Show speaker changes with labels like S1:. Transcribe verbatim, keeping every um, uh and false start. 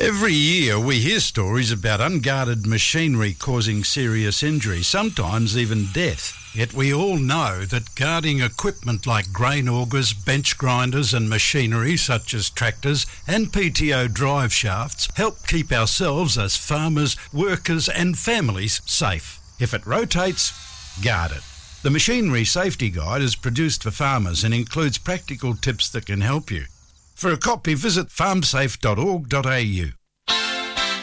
S1: Every year we hear stories about unguarded machinery causing serious injury, sometimes even death. Yet we all know that guarding equipment like grain augers, bench grinders and machinery such as tractors and P T O drive shafts help keep ourselves as farmers, workers and families safe. If it rotates, guard it. The Machinery Safety Guide is produced for farmers and includes practical tips that can help you. For a copy, visit farm safe dot org dot a u.